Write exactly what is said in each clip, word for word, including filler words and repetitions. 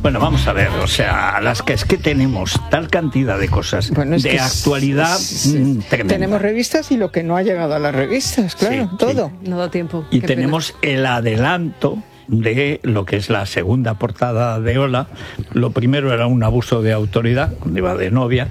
Bueno, vamos a ver, o sea, las que es que tenemos tal cantidad de cosas bueno, es de que actualidad sí, mmm, tremenda. Tenemos revistas y lo que no ha llegado a las revistas, claro, Sí, todo. sí. No da tiempo. Y Qué tenemos pena. el adelanto de lo que es la segunda portada de Hola. Lo primero era un abuso de autoridad, cuando iba de novia.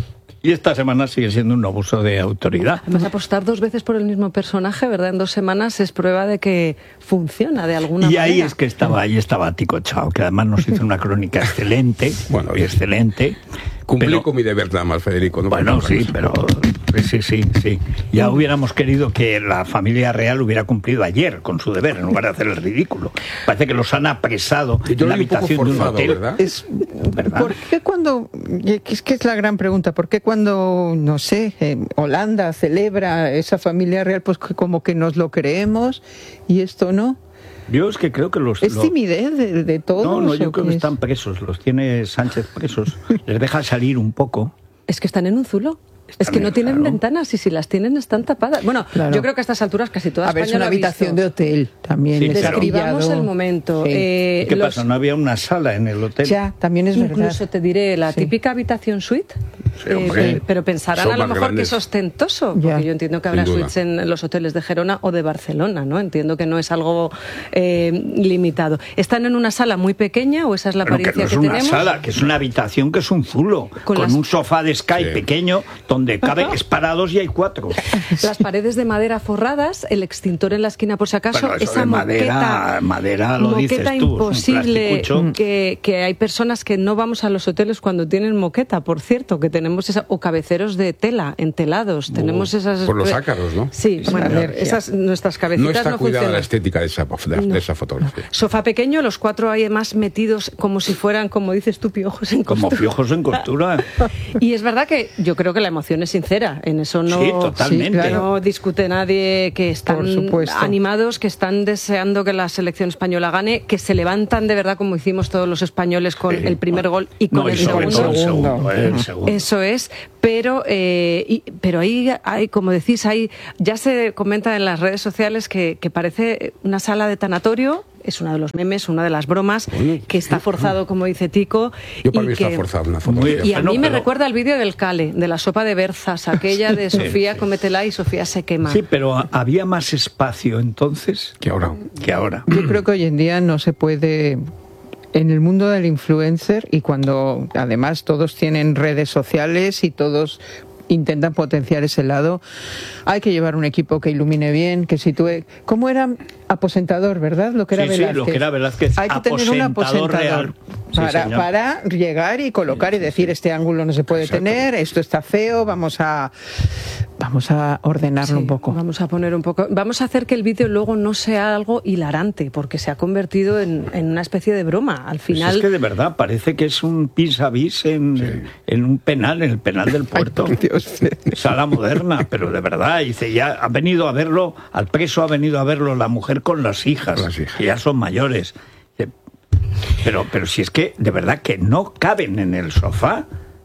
Y esta semana sigue siendo un abuso de autoridad. Además, apostar dos veces por el mismo personaje, ¿verdad? En dos semanas es prueba de que funciona de alguna Y manera. ahí es que estaba, ahí estaba Tico Chao, que además nos hizo una crónica excelente, Bueno, y excelente. Cumplí pero- con mi deber nada más, Federico. No Bueno, faltaba sí, eso. pero sí, sí, sí. Ya hubiéramos querido que la familia real hubiera cumplido ayer con su deber, en lugar de hacer el ridículo. Parece que los han apresado Yo en lo la vi un poco habitación de un forzado, hotel. ¿verdad? Es, ¿Verdad? ¿Por qué cuando, y es que es la gran pregunta, ¿por qué cuando, no sé, eh, Holanda celebra esa familia real, pues que como que nos lo creemos y esto no? Yo es que creo que los... ¿Es los- timidez de, de todos? No, no, yo o creo qué que es? están presos, los tiene Sánchez presos, les deja salir un poco. Es que están en un zulo. Están Es que no en- tienen claro. ventanas y si las tienen están tapadas. Bueno, Claro. yo creo que a estas alturas casi toda A ver, es España una lo ha habitación visto. de hotel también. Sí, es claro. Describamos trillado. el momento. Sí. Eh, ¿Y qué los- pasa? ¿No había una sala en el hotel? Ya, también es Incluso verdad. te diré, la Sí. típica habitación suite. Sí, Eh, hombre. pe- pero pensarán Son a lo más mejor grandes. que es ostentoso, porque Ya. yo entiendo que habrá Sin duda. suites en los hoteles de Gerona o de Barcelona, ¿no? Entiendo que no es algo eh, limitado. ¿Están en una sala muy pequeña o esa es la Bueno, que apariencia no es que, una tenemos? sala, que es una habitación que es un zulo, Con con, las- un sofá de Sky Sí. pequeño, donde cabe parados y hay cuatro. Las paredes de madera forradas, el extintor en la esquina por si acaso, Bueno, eso esa de madera, moqueta, madera lo dices moqueta tú, es un imposible, plasticucho. que, que hay personas que no vamos a los hoteles cuando tienen moqueta, por cierto, que tenemos esa, o cabeceros de tela, entelados, tenemos esas... por los ácaros, ¿no? Sí, Esa bueno, alergia. esas, nuestras cabecitas No está no cuidada la funcionan. estética de esa, de, No. de esa fotografía. Sofá pequeño, los cuatro ahí además metidos como si fueran, como dices tú, piojos en Como costura. piojos en costura. Y es verdad que yo creo que la emoción es sincera, en eso no, Sí, totalmente. Sí, claro. no discute nadie, que están Por supuesto. animados, que están deseando que la selección española gane, que se levantan de verdad como hicimos todos los españoles con Sí. el primer gol y con No, y el sobre segundo. todo el segundo. segundo. eh, el segundo. Eso es, pero eh, y- pero ahí hay, como decís, hay, ya se comenta en las redes sociales que, que parece una sala de tanatorio. Es uno de los memes, una de las bromas, Oye, que está forzado, como dice Tico. Yo para y mí está que- forzada una Muy fotografía. Y a Bueno, mí me pero- recuerda el vídeo del Cale, de la sopa de berzas, aquella de Sofía, cómetela y Sofía se quema. Sí, pero a- había más espacio entonces Que ahora. que ahora. Yo creo que hoy en día no se puede, en el mundo del influencer, y cuando además todos tienen redes sociales y todos intentan potenciar ese lado, hay que llevar un equipo que ilumine bien, que sitúe... ¿Cómo era? Aposentador, ¿verdad? Lo que era Sí, sí, Velázquez. lo que era Velázquez, Hay que tener un aposentador aposentador real. Sí, para, señor. para llegar y colocar y decir este ángulo no se puede Exacto. tener, esto está feo, vamos a vamos a ordenarlo Sí, un poco. Vamos a poner un poco. Vamos a hacer que el vídeo luego no sea algo hilarante, porque se ha convertido en, en una especie de broma. Al Pues final. es que de verdad parece que es un vis a vis en, en un penal, en el penal del puerto. Ay, por Dios. Sala moderna, pero de verdad, dice, ya ha venido a verlo, al preso ha venido a verlo la mujer con las hijas, Con las hijas. que ya son mayores. Dice, Pero, pero si es que de verdad que no caben en el sofá,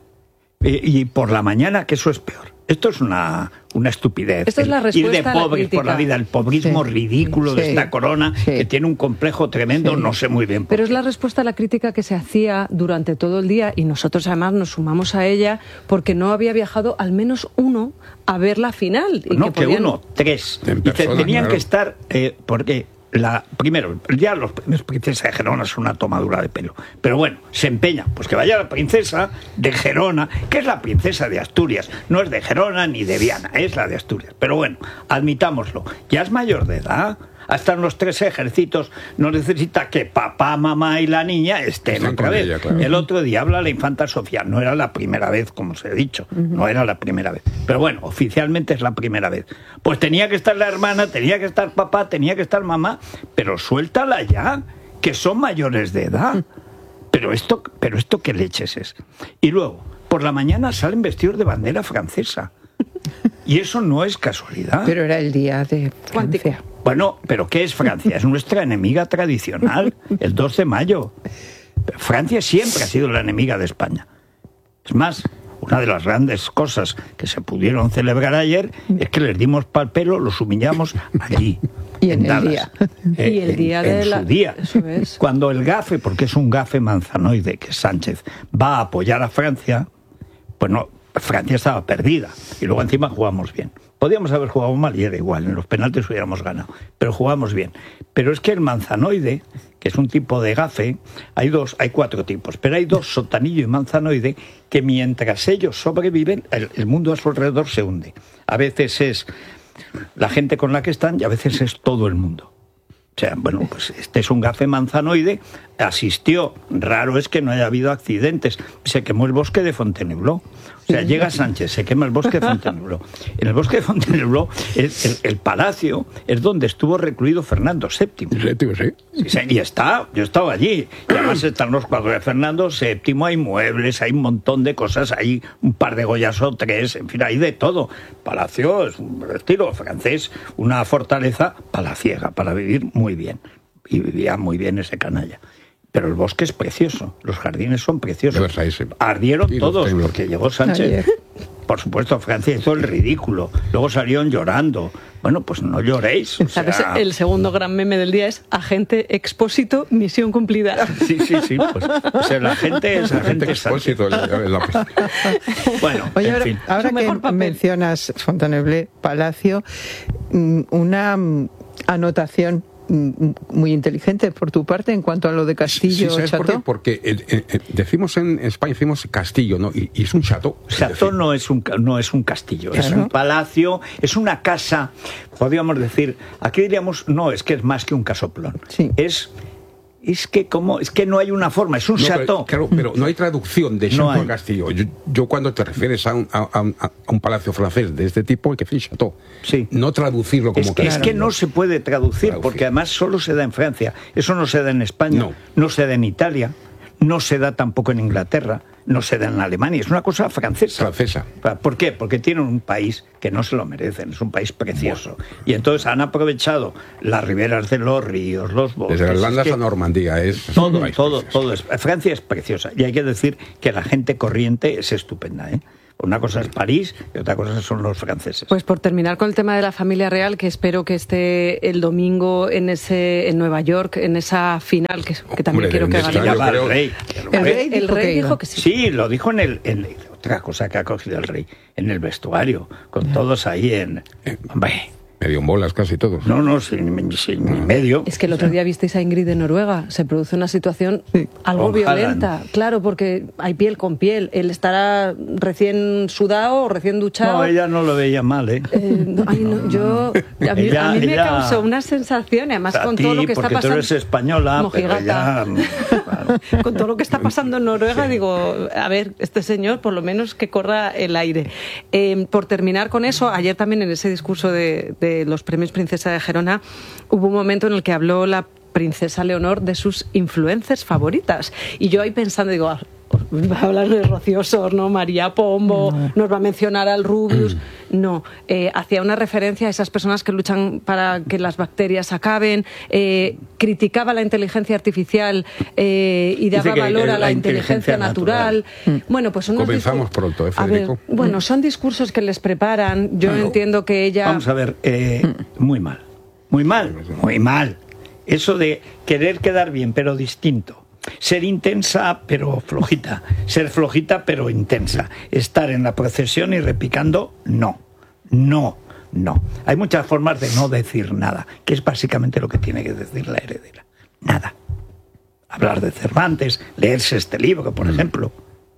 y, y por la mañana, que eso es peor. Esto es una, una estupidez. Esto es la El ir de respuesta a la pobres por la crítica. vida, el pobrismo Sí. ridículo de Sí. esta corona, Sí. que tiene un complejo tremendo, Sí. no sé muy bien por Pero es qué. la respuesta a la crítica que se hacía durante todo el día y nosotros además nos sumamos a ella porque no había viajado al menos uno a ver la final. Y No, que, podían- uno, tres. En Dice, persona, tenían claro. que estar, eh, porque la primero, ya los premios Princesa de Gerona es una tomadura de pelo. Pero bueno, se empeña, pues que vaya la princesa de Gerona, que es la princesa de Asturias. No es de Gerona ni de Viana, es la de Asturias. Pero bueno, admitámoslo. Ya es mayor de edad. Hasta en los tres ejércitos no necesita que papá, mamá y la niña estén Están otra con vez. ella, claro. El otro día habla la infanta Sofía. No era la primera vez, como os he dicho. No era la primera vez. Pero bueno, oficialmente es la primera vez. Pues tenía que estar la hermana, tenía que estar papá, tenía que estar mamá. Pero suéltala ya, que son mayores de edad. Pero esto, pero esto qué leches es. Y luego, por la mañana salen vestidos de bandera francesa. Y eso no es casualidad. Pero era el día de Cuántico. Francia. Bueno, pero ¿qué es Francia? Es nuestra enemiga tradicional, el dos de mayo. Francia siempre ha sido la enemiga de España. Es más, una de las grandes cosas que se pudieron celebrar ayer es que les dimos pal pelo, los humillamos allí, Y en, en el Dallas. día. Eh, Y el en- día en de la- su día. eso es. Cuando el gafe, porque es un gafe manzanoide, que Sánchez va a apoyar a Francia, pues no, Francia estaba perdida. Y luego encima jugamos bien. Podíamos haber jugado mal y era igual, en los penaltis hubiéramos ganado, pero jugamos bien. Pero es que el manzanoide, que es un tipo de gafe, hay dos, hay cuatro tipos, pero hay dos, sotanillo y manzanoide, que mientras ellos sobreviven, el, el mundo a su alrededor se hunde. A veces es la gente con la que están y a veces es todo el mundo. O sea, bueno, pues este es un gafe manzanoide, asistió, raro es que no haya habido accidentes, se quemó el bosque de Fontainebleau. O sea, llega Sánchez, se quema el bosque de Fontainebleau. En el bosque de Fontainebleau, el, el, el palacio es donde estuvo recluido Fernando séptimo. Séptimo, sí. Sí, sí, y está, yo estaba allí. Y además están los cuadros de Fernando séptimo, hay muebles, hay un montón de cosas, hay un par de Goyas o tres, en fin, hay de todo. Palacio es un estilo francés, una fortaleza palaciega para vivir muy bien. Y vivía muy bien ese canalla. Pero el bosque es precioso, los jardines son preciosos. De Versailles, sí. Ardieron Y los todos, templos. porque llegó Sánchez. Ayer. Por supuesto, Francia hizo el ridículo. Luego salieron llorando. Bueno, pues no lloréis. O ¿Sabes? sea, El segundo gran meme del día es agente expósito, misión cumplida. Sí, sí, sí. Pues, o sea, la gente es agente Sánchez. Expósito, la- la- la- Bueno, Oye, en ahora, fin. ahora Su mejor que papel. mencionas Fontainebleau, Palacio, mm, una mm, anotación mm, muy inteligente por tu parte en cuanto a lo de Castillo, Sí, ¿sabes por qué? Chateau. Porque eh, eh, eh, decimos en España, decimos castillo, ¿no? Y, y es un chateau. Es Chateau decir, no es un ca- no es un castillo, es Claro. un palacio, es una casa, podríamos decir, aquí diríamos, no, es que es más que un casoplón. Sí. Es es que como es que no hay una forma, es un no, pero, chateau. claro, pero no hay traducción de No chateau hay. a castillo. Yo, yo cuando te refieres a un, a, a un- a un palacio francés de este tipo, hay que decir chateau. Sí. No traducirlo como Es que, es castillo. que no se puede traducir, Traducir. porque además solo se da en Francia. Eso no se da en España, No. no se da en Italia, no se da tampoco en Inglaterra, no se da en Alemania. Es una cosa francesa. Francesa. ¿Por qué? Porque tienen un país que no se lo merecen, es un país precioso. Y entonces han aprovechado las riberas de los ríos, los bosques. Desde Irlanda es que hasta Normandía es todo, un país todo, precioso. todo es. Francia es preciosa. Y hay que decir que la gente corriente es estupenda, ¿eh? Una cosa es París y otra cosa son los franceses. Pues por terminar con el tema de la familia real, que espero que esté el domingo en ese en Nueva York, en esa final, que, que también Hombre, quiero que deben de gane. Ya yo va creo- el rey. El rey El dijo rey que dijo iba. que sí. Sí, lo dijo en el, en otra cosa que ha cogido el rey, en el vestuario, con todos ahí en... Hombre, Medio en bolas casi todos. no, no, sin, sin ni medio. Es que el otro día visteis a Ingrid de Noruega. Se produce una situación Sí. algo Con violenta. Haaland. Claro, porque hay piel con piel. Él estará recién sudado o recién duchado. No, ella no lo veía mal, ¿eh? Eh, no, ay, no, yo, a mí, Ella- a mí me ella- causó una sensación, además A con ti, todo lo que está porque pasando. tú eres española, pero Mojigata. ella... claro. Con todo lo que está pasando en Noruega, digo, a ver, este señor por lo menos que corra el aire. Eh, por terminar con eso, ayer también en ese discurso de, de los premios Princesa de Gerona, hubo un momento en el que habló la princesa Leonor de sus influencers favoritas. Y yo ahí pensando, digo, ah, va a hablar de Rocío Sorno, María Pombo, no. nos va a mencionar al Rubius. No, eh, hacía una referencia a esas personas que luchan para que las bacterias acaben, eh, criticaba la inteligencia artificial eh, y daba Dice que, valor eh, a la, la inteligencia, inteligencia natural. natural. Bueno, pues unos Comenzamos discur- pronto, ¿eh, A ver, Federico? bueno, son discursos que les preparan. Yo Bueno, entiendo que ella... Vamos a ver, eh, muy mal, muy mal, muy mal. Eso de querer quedar bien, pero distinto. Ser intensa, pero flojita. Ser flojita, pero intensa. Estar en la procesión y repicando, no. No, no. Hay muchas formas de no decir nada, que es básicamente lo que tiene que decir la heredera. Nada. Hablar de Cervantes, leerse este libro, por ejemplo.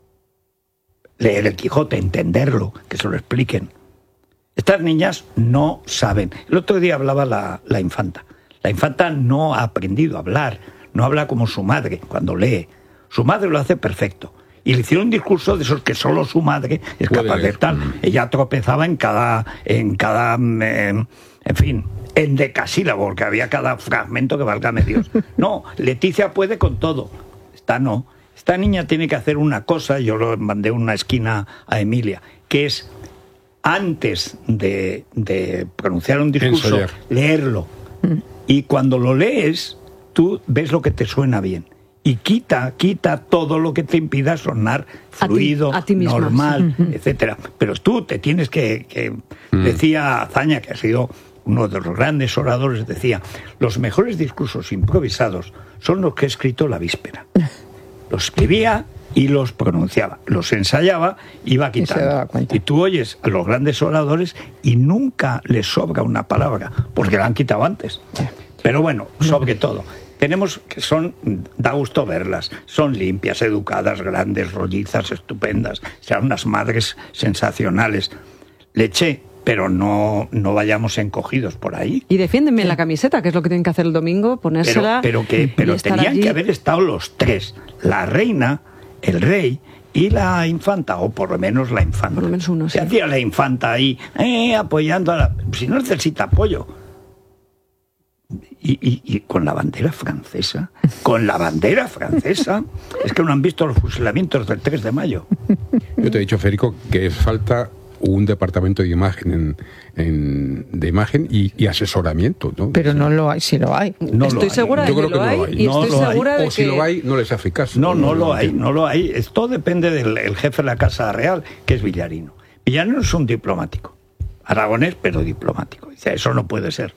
Leer el Quijote, entenderlo, que se lo expliquen. Estas niñas no saben. El otro día hablaba la, la infanta. La infanta no ha aprendido a hablar, no habla como su madre cuando lee. Su madre lo hace perfecto. Y le hicieron un discurso de esos que solo su madre es Puede capaz de leer. tal. Ella tropezaba en cada, en cada, eh, en fin, en decasílabo, porque había cada fragmento que válgame Dios. No, Leticia puede con todo. Esta no. Esta niña tiene que hacer una cosa, yo lo mandé una esquina a Emilia, que es antes de, de pronunciar un discurso, Ensayar. leerlo. Y cuando lo lees, tú ves lo que te suena bien. Y quita, quita todo lo que te impida sonar A ti- fluido, a ti misma, normal, etcétera. Pero tú te tienes que, que Mm. decía Azaña, que ha sido uno de los grandes oradores, decía: los mejores discursos improvisados son los que he escrito la víspera. Los escribía y los pronunciaba, los ensayaba, iba quitando. Y, y tú oyes a los grandes oradores y nunca les sobra una palabra, porque la han quitado antes. Pero bueno, sobre todo, tenemos que son, da gusto verlas, son limpias, educadas, grandes, rollizas, estupendas, sean unas madres sensacionales. Leche, pero no, no vayamos encogidos por ahí. Y defiéndeme la camiseta, que es lo que tienen que hacer el domingo, ponérsela. Pero, pero, que, pero tenían allí. que haber estado los tres, la reina, el rey y la infanta, o por lo menos la infanta. Por lo menos uno, sí. Se hacía la infanta ahí, eh, apoyando a la... Si no necesita apoyo. Y, y, y con la bandera francesa, con la bandera francesa, es que no han visto los fusilamientos del tres de mayo. Yo te he dicho, Federico, que falta un departamento de imagen en, en, de imagen y, y asesoramiento, ¿no? Pero no lo hay, si lo hay. No estoy lo segura hay. de que, que lo hay, hay y no estoy segura hay. de o si que... lo hay, no les hace caso. No, no, no lo hay, no lo hay. Esto depende del el jefe de la Casa Real, que es Villarino. Villarino es un diplomático, aragonés, pero diplomático. Dice, eso no puede ser.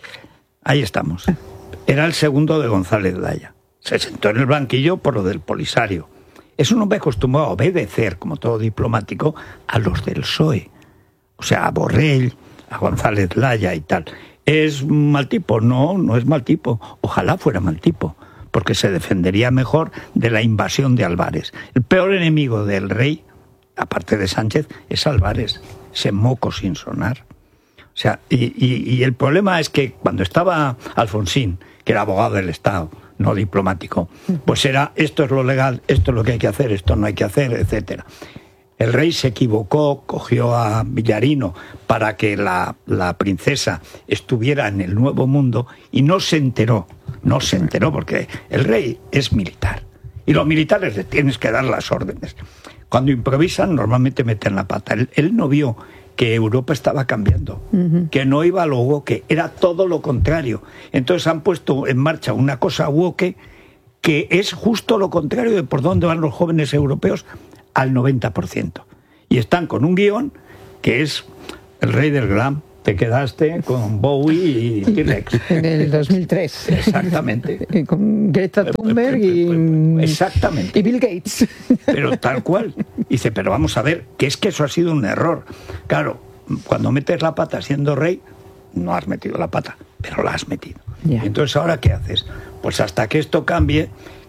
Ahí estamos. Era el segundo de González Laya. Se sentó en el banquillo por lo del Polisario. Es un hombre acostumbrado a obedecer, como todo diplomático, a los del P S O E. O sea, a Borrell, a González Laya y tal. ¿Es mal tipo? No, no es mal tipo. Ojalá fuera mal tipo, porque se defendería mejor de la invasión de Álvarez. El peor enemigo del rey, aparte de Sánchez, es Álvarez, ese moco sin sonar. O sea, y, y, y el problema es que cuando estaba Alfonsín, que era abogado del Estado, no diplomático, pues era esto es lo legal, esto es lo que hay que hacer, esto no hay que hacer, etcétera. El rey se equivocó, cogió a Villarino para que la, la princesa estuviera en el Nuevo Mundo y no se enteró, no se enteró porque el rey es militar y los militares le tienes que dar las órdenes. Cuando improvisan normalmente meten la pata. Él, él no vio que Europa estaba cambiando, uh-huh. que no iba a lo woke, era todo lo contrario. Entonces han puesto en marcha una cosa woke que es justo lo contrario de por dónde van los jóvenes europeos al noventa por ciento. Y están con un guión que es el rey del glam. Te quedaste con Bowie y T-Rex. En el dos mil tres. Exactamente. Con Greta Thunberg y... Exactamente. Y Bill Gates. Pero tal cual. Dice, pero vamos a ver, que es que eso ha sido un error. Claro, cuando metes la pata siendo rey, no has metido la pata, pero la has metido. Yeah. Entonces, ¿ahora qué haces? Pues hasta que esto cambie,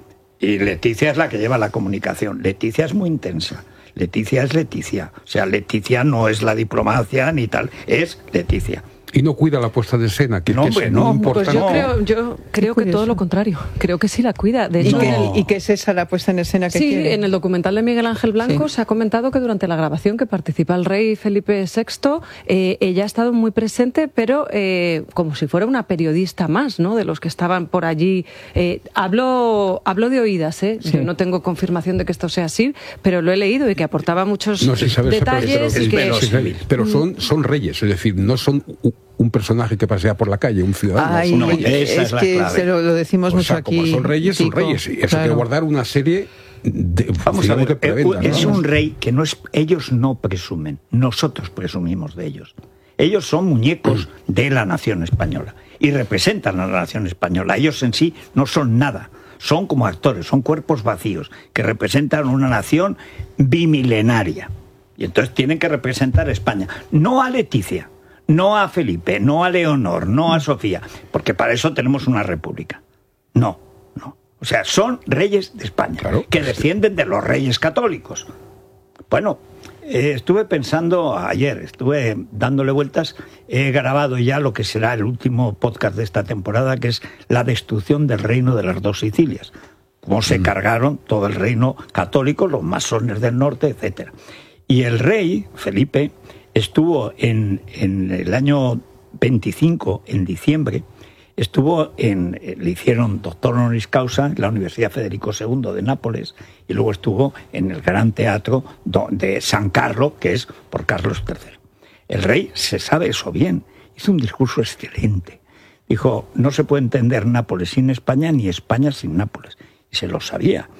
y Leticia es la que lleva la comunicación. Leticia es muy intensa. Leticia es Leticia. O sea, Leticia no es la diplomacia ni tal, es Leticia. Y no cuida la puesta de escena, que, no, que es hombre, muy no, importante. Pues yo creo, yo creo que todo lo contrario. Creo que sí la cuida. De hecho, ¿Y, el, ¿Y qué es esa la puesta en escena que sí, quiere? En el documental de Miguel Ángel Blanco sí. se ha comentado que durante la grabación que participa el rey Felipe sexto, eh, ella ha estado muy presente, pero eh, como si fuera una periodista más, ¿no? De los que estaban por allí. Eh, hablo, hablo de oídas, ¿eh? Sí. Yo no tengo confirmación de que esto sea así, pero lo he leído y que aportaba muchos no sé, sabes, detalles. Pero, y que... pero, pero son, son reyes, es decir, no son un personaje que pasea por la calle, un ciudadano. Ay, son no, reyes. Esa es, es la que clave. Se lo, lo decimos o mucho sea, aquí. Como son reyes, son reyes. Y eso claro. hay que guardar una serie de, vamos a ver, de prebenda, es ¿no? un rey que no es, ellos no presumen, nosotros presumimos de ellos. Ellos son muñecos de la nación española y representan a la nación española. Ellos en sí no son nada. Son como actores, son cuerpos vacíos que representan una nación bimilenaria. Y entonces tienen que representar a España, no a Leticia, no a Felipe, no a Leonor, no a Sofía, porque para eso tenemos una república. No, no. O sea, son reyes de España, claro, que descienden de los reyes católicos. Bueno, eh, estuve pensando ayer, estuve dándole vueltas, he grabado ya lo que será el último podcast de esta temporada, que es la destrucción del reino de las dos Sicilias. Cómo se mm. cargaron todo el reino católico, los masones del norte, etcétera. Y el rey, Felipe, estuvo en, en el año veinticinco, en diciembre, estuvo en, le hicieron doctor honoris causa en la Universidad Federico segundo de Nápoles y luego estuvo en el Gran Teatro de San Carlo, que es por Carlos tercero. El rey se sabe eso bien, hizo un discurso excelente. Dijo, no se puede entender Nápoles sin España ni España sin Nápoles. Y se lo sabía.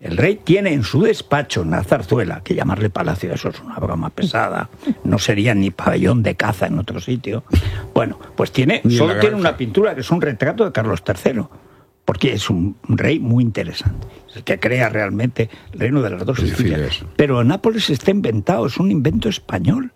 El rey tiene en su despacho una zarzuela, que llamarle palacio, eso es una broma pesada, no sería ni pabellón de caza en otro sitio. Bueno, pues tiene, solo tiene una pintura que es un retrato de Carlos tercero, porque es un, un rey muy interesante, es el que crea realmente el reino de las dos Sicilias. Pero Nápoles está inventado, es un invento español.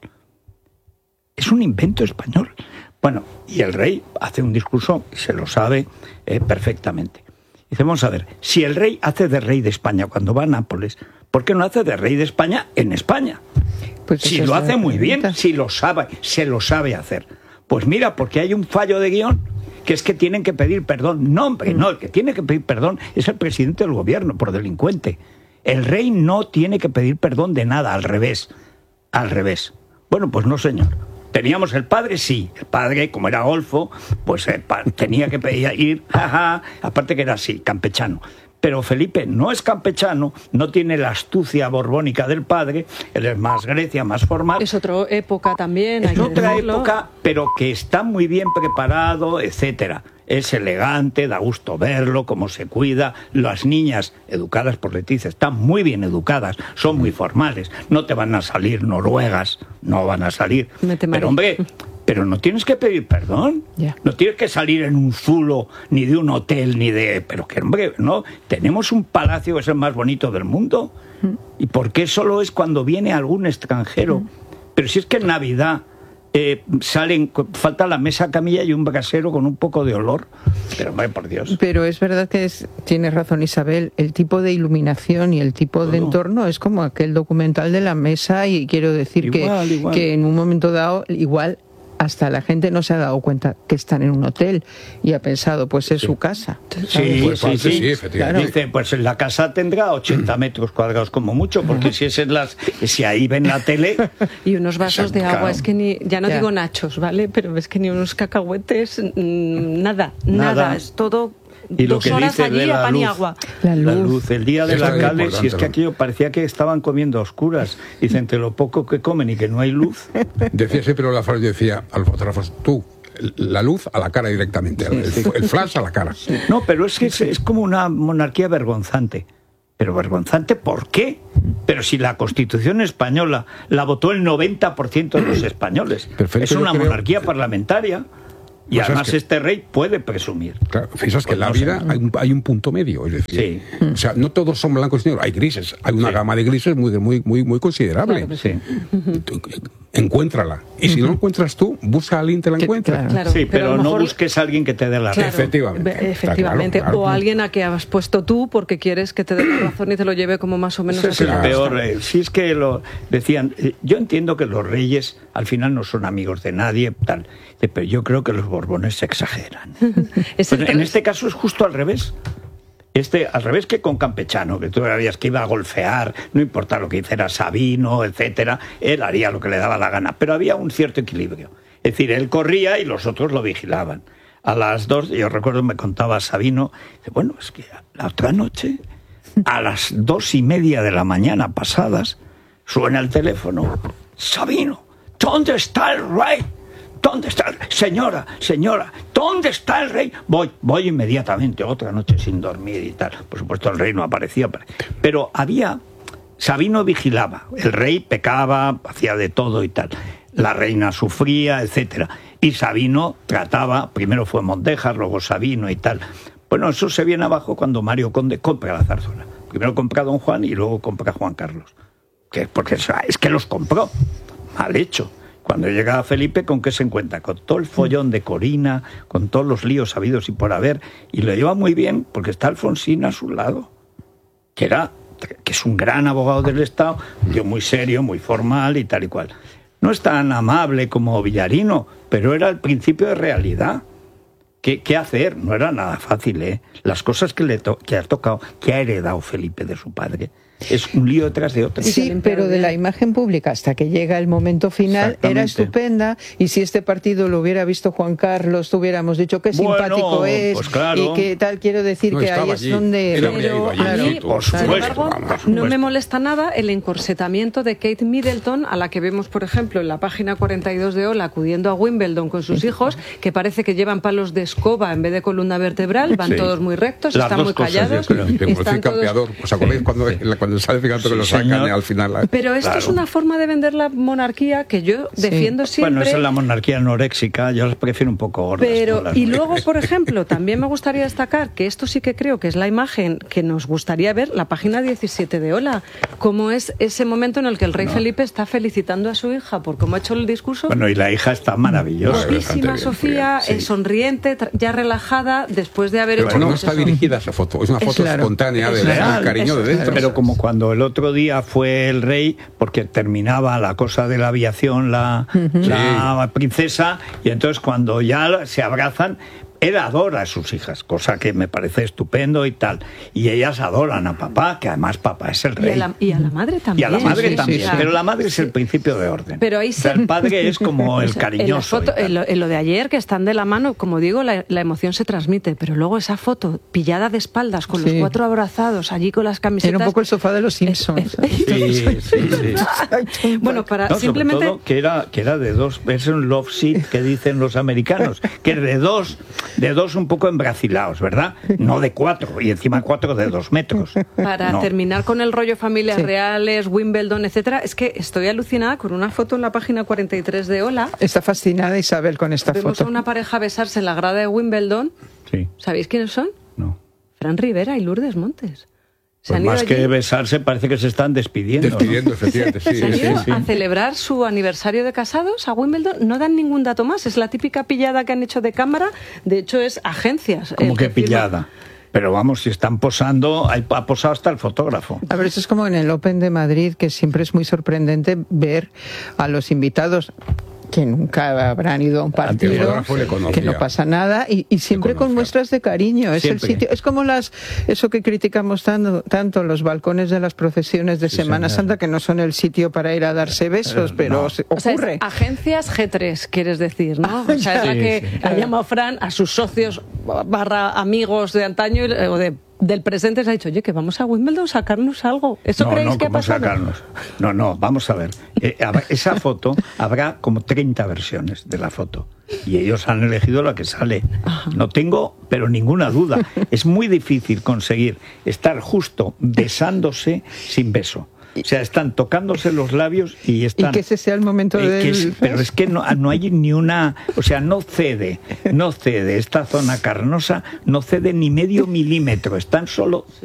Es un invento español. Bueno, y el rey hace un discurso y se lo sabe eh, perfectamente. Dice, vamos a ver, si el rey hace de rey de España cuando va a Nápoles, ¿por qué no hace de rey de España en España? Pues si lo hace muy bien, si lo sabe, se lo sabe hacer. Pues mira, porque hay un fallo de guión, que es que tienen que pedir perdón. No, hombre, no, el que tiene que pedir perdón es el presidente del gobierno, por delincuente. El rey no tiene que pedir perdón de nada, al revés, al revés. Bueno, pues no, señor. Teníamos el padre, sí, el padre, como era golfo, pues eh, pa, tenía que pedir, ir, jaja, aparte que era así, campechano. Pero Felipe no es campechano, no tiene la astucia borbónica del padre, él es más Grecia, más formal. Es otra época también, es hay que otra decirlo. época, pero que está muy bien preparado, etcétera. Es elegante, da gusto verlo, cómo se cuida. Las niñas educadas por Leticia están muy bien educadas, son muy formales. No te van a salir noruegas, no van a salir. Pero hombre, pero no tienes que pedir perdón. Yeah. No tienes que salir en un zulo, ni de un hotel, ni de... Pero que hombre, no, tenemos un palacio que es el más bonito del mundo. Mm. ¿Y por qué solo es cuando viene algún extranjero? Mm. Pero si es que en Navidad... Eh, salen, falta la mesa camilla y un brasero con un poco de olor, pero vaya por Dios. Pero es verdad que es, tienes razón Isabel, el tipo de iluminación y el tipo de entorno es como aquel documental de la mesa, y quiero decir igual, que, igual. que en un momento dado igual hasta la gente no se ha dado cuenta que están en un hotel y ha pensado, pues es sí. su casa. Sí, pues, sí, sí, sí, efectivamente. Claro. Dice, pues la casa tendrá ochenta metros cuadrados como mucho, porque si es en las, si ahí ven la tele... Y unos vasos de agua, claro. es que ni, ya no ya. digo nachos, ¿vale? Pero es que ni unos cacahuetes, nada, nada, nada, es todo... Y lo Dos que horas dice allí de la a pan luz, y agua. La luz. La luz, el día de Esto la calle, si es que ¿no? aquello parecía que estaban comiendo a oscuras. Dicen, entre lo poco que comen y que no hay luz. Decía siempre la frase, decía a los fotógrafos, tú, la luz a la cara directamente, sí, el, sí. el flash a la cara. Sí. No, pero es que es, es como una monarquía vergonzante. Pero vergonzante, ¿por qué? Pero si la Constitución española la votó el noventa por ciento de los españoles. Perfecto, es una monarquía creo... parlamentaria. Y pues además que, este rey puede presumir. Claro, fíjate que en la vida hay un, hay un punto medio, es decir, sí. o sea, no todos son blancos y negros, hay grises, hay una sí. gama de grises muy muy muy muy considerable. Claro, sí. Encuéntrala. Y si no la encuentras tú, busca a alguien que la encuentre. Claro, claro, sí, pero, pero mejor... no busques a alguien que te dé la razón. Claro, efectivamente. Efectivamente. Claro, claro. O alguien a que has puesto tú porque quieres que te dé la razón y te lo lleve como más o menos Ese es el peor. Eh, si es que lo decían, eh, yo entiendo que los reyes al final no son amigos de nadie, tal, pero yo creo que los Borbones se exageran. Pues en este caso es justo al revés. Este, al revés que con Campechano, que tú sabías que iba a golfear, no importa lo que hiciera Sabino, etcétera, él haría lo que le daba la gana, pero había un cierto equilibrio. Es decir, él corría y los otros lo vigilaban. A las dos, yo recuerdo, me contaba Sabino, dice, bueno, es que la otra noche, a las dos y media de la mañana pasadas, suena el teléfono, Sabino, ¿dónde está el rey? ¿Dónde está el rey? Señora, señora, ¿dónde está el rey? Voy, voy inmediatamente, otra noche sin dormir y tal. Por supuesto, el rey no aparecía, pero había... Sabino vigilaba, el rey pecaba, hacía de todo y tal. La reina sufría, etcétera. Y Sabino trataba, primero fue Mondejar, luego Sabino y tal. Bueno, eso se viene abajo cuando Mario Conde compra la zarzuela. Primero compra a Don Juan y luego compra a Juan Carlos. Que, porque es que los compró, mal hecho. Cuando llega Felipe, ¿con qué se encuentra? Con todo el follón de Corina, con todos los líos habidos y por haber, y lo lleva muy bien porque está Alfonsín a su lado, que era, que es un gran abogado del Estado, un tío muy serio, muy formal y tal y cual. No es tan amable como Villarino, pero era el principio de realidad. ¿Qué, qué hacer? No era nada fácil, ¿eh? Las cosas que le to- que ha tocado, que ha heredado Felipe de su padre, Es un lío detrás de otro. Sí, pero de la imagen pública hasta que llega el momento final era estupenda, y si este partido lo hubiera visto Juan Carlos, tuviéramos dicho qué simpático bueno, es pues claro. y qué tal, quiero decir no que ahí es allí. donde... Pero a mí, por sin supuesto, embargo, vamos, por no me supuesto. molesta nada el encorsetamiento de Kate Middleton, a la que vemos, por ejemplo, en la página cuarenta y dos de Hola, acudiendo a Wimbledon con sus hijos, que parece que llevan palos de escoba en vez de columna vertebral, van Sí. todos muy rectos, Las están dos muy cosas, callados. yo creo. Están todos... campeador. ¿Os acordáis cuando, cuando sale fíjate que lo Sí, sacan señor. al final? Pero esto Claro. es una forma de vender la monarquía que yo Sí. defiendo siempre. Bueno, esa es la monarquía anoréxica, yo las prefiero un poco gordas. Pero, las y nuestras. luego, por ejemplo, también me gustaría destacar que esto sí que creo que es la imagen que nos gustaría ver, la página diecisiete de Hola, cómo es ese momento en el que el rey No. Felipe está felicitando a su hija por cómo ha hecho el discurso. Bueno, y la hija está maravillosa. Bueno, Guapísima bastante bien, Sofía, sí. eh, sonriente, tra- ya relajada, después de haber Pero hecho... no pues está eso. dirigida esa foto, es una Es foto claro. espontánea Es del real, cariño eso de es dentro. Pero como cuando el otro día fue el rey, porque terminaba la cosa de la aviación, la, la princesa, y entonces cuando ya se abrazan, él adora a sus hijas, cosa que me parece estupendo y tal. Y ellas adoran a papá, que además papá es el Y rey. a, la, y a la madre Y también. a la madre Sí, sí, también, sí. pero la madre es el principio de orden. Pero ahí O sea, se- el padre es como el O sea, en la cariñoso. foto- y tal. en, lo, en lo de ayer, que están de la mano, como digo, la, la emoción se transmite, pero luego esa foto pillada de espaldas, con Sí. los cuatro abrazados, allí con las camisetas... Era un poco el sofá de los Simpsons. Sí, sí, sí. Bueno, para No, sobre simplemente... todo que era que era de dos, es un love seat que dicen los americanos, que es de dos, de dos un poco embracilados, ¿verdad? No de cuatro, y encima cuatro de dos metros. Para No. terminar con el rollo familias Sí. reales, Wimbledon, etcétera, es que estoy alucinada con una foto en la página cuarenta y tres de Hola. Está fascinada Isabel con esta Vemos foto. a una pareja besarse en la grada de Wimbledon. Sí, ¿Sabéis quiénes son? no. Fran Rivera y Lourdes Montes. Se Pues han ido más allí, que besarse, parece que se están despidiendo. ¿no? Despidiendo, efectivamente, sí. se han sí, ido sí. a celebrar su aniversario de casados a Wimbledon. No dan ningún dato más. Es la típica pillada que han hecho de cámara. De hecho, es agencias. Como el que firma. pillada. Pero vamos, si están posando, hay- ha posado hasta el fotógrafo. A ver, eso es como en el Open de Madrid, que siempre es muy sorprendente ver a los invitados que nunca habrán ido a un El partido, fotógrafo le conocía. que no pasa nada, y, y siempre con conocía. muestras de cariño. Es Siempre. el sitio, es como las eso que criticamos tanto, tanto los balcones de las procesiones de Sí, Semana señor. Santa, que no son el sitio para ir a darse besos, Eh, pero no. se O sea, es ocurre. agencias G tres, quieres decir, ¿no? O sea, es la Sí, que sí. ha llamado Fran a sus socios barra amigos de antaño eh, o de, del presente, se ha dicho, oye, que vamos a Wimbledon a sacarnos algo. ¿Eso no, creéis no, que ha ¿cómo pasado? sacarnos? No, no, vamos a ver. Eh, habrá- esa foto, habrá como treinta versiones de la foto. Y ellos han elegido la que sale. No tengo, pero ninguna duda. Es muy difícil conseguir estar justo besándose sin beso. O sea, están tocándose los labios y están... Y que ese sea el momento Eh, que del es- pero es que no, no hay ni una, o sea, no cede, no cede, esta zona carnosa no cede ni medio milímetro, están solo